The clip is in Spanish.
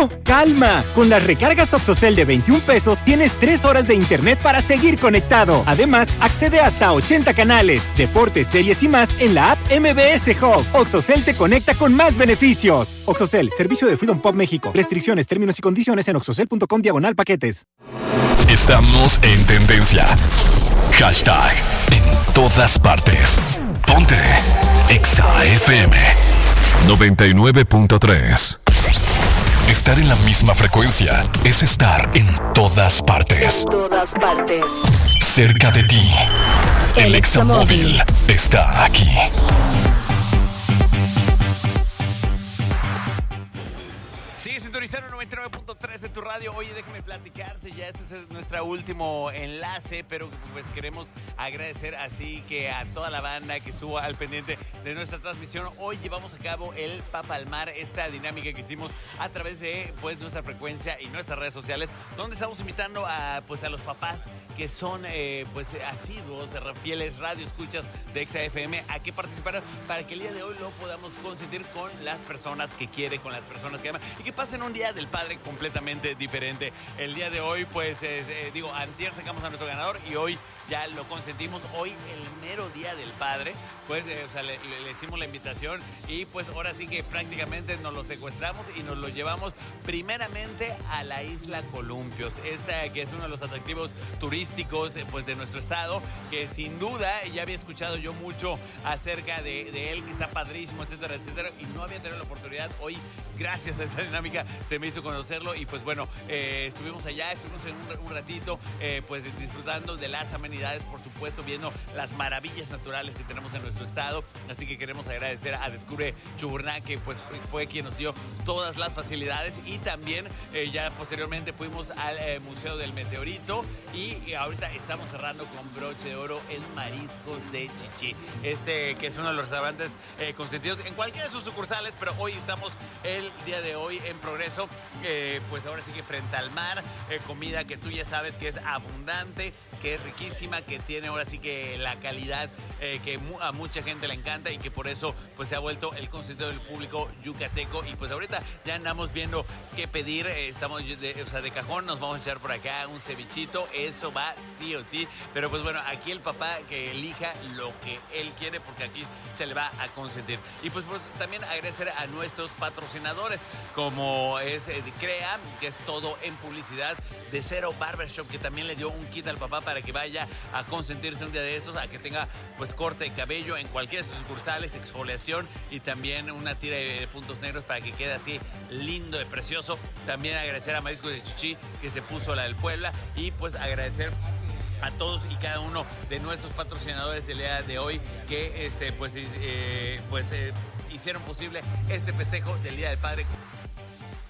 ¡No! ¡Calma! Con las recargas OXXOCEL de 21 pesos tienes 3 horas de internet para seguir conectado. Además, accede hasta a 80 canales, deportes, series y más en la app MBS Hub. OXXOCEL te conecta con más beneficios. OXXOCEL, servicio de Freedom Pop México. Restricciones, términos y condiciones en oxxocel.com/paquetes. Estamos en tendencia. Hashtag en todas partes. Ponte Exa FM 99.3. Estar en la misma frecuencia es estar en todas partes. En todas partes. Cerca de ti. El Exa Móvil está aquí. Sí, sintonizaron 99.3 de tu radio. Oye, déjame platicarte, ya este es nuestro último enlace, pero pues queremos agradecer así que a toda la banda que estuvo al pendiente de nuestra transmisión. Hoy llevamos a cabo el Papalmar, esta dinámica que hicimos a través de pues nuestra frecuencia y nuestras redes sociales, donde estamos invitando a pues a los papás que son pues asiduos, fieles radioescuchas de Exa FM a que participaran para que el día de hoy lo podamos consentir con las personas que quiere, con las personas que aman y que pasen un día del padre completamente diferente. El día de hoy pues antier sacamos a nuestro ganador y hoy ya lo consentimos. Hoy el mero día del padre pues le hicimos la invitación y pues ahora sí que prácticamente nos lo secuestramos y nos lo llevamos primeramente a la isla Columpios, esta que es uno de los atractivos turísticos pues de nuestro estado, que sin duda ya había escuchado yo mucho acerca de él, que está padrísimo, etcétera, etcétera, y no había tenido la oportunidad. Hoy, gracias a esta dinámica, se me hizo conocerlo y pues bueno, estuvimos allá, estuvimos en un ratito pues disfrutando de las amenidades, por supuesto, viendo las maravillas naturales que tenemos en nuestro estado. Así que queremos agradecer a Descubre Chuburná, que pues fue quien nos dio todas las facilidades, y también ya posteriormente fuimos al Museo del Meteorito y ahorita estamos cerrando con broche de oro el Mariscos de Chichi, que es uno de los restaurantes consentidos en cualquiera de sus sucursales, pero hoy estamos el día de hoy en Progreso, pues ahora sí que frente al mar, comida que tú ya sabes que es abundante, que es riquísima, que tiene ahora sí que la calidad que a mucha gente le encanta y que por eso pues se ha vuelto el consentido del público yucateco. Y pues ahorita ya andamos viendo qué pedir, estamos de cajón, nos vamos a echar por acá un cevichito, eso va sí o sí, pero pues bueno, aquí el papá que elija lo que él quiere, porque aquí se le va a consentir. Y pues también agradecer a nuestros patrocinadores, como es CREA, que es todo en publicidad, de Cero Barbershop, que también le dio un kit al papá para que vaya a consentirse un día de estos, a que tenga pues corte de cabello en cualquiera de sus sucursales, exfoliación y también una tira de puntos negros para que quede así lindo y precioso. También agradecer a Mariscos de Chichi, que se puso la del Puebla, y pues agradecer a todos y cada uno de nuestros patrocinadores del día de hoy que hicieron posible este festejo del Día del Padre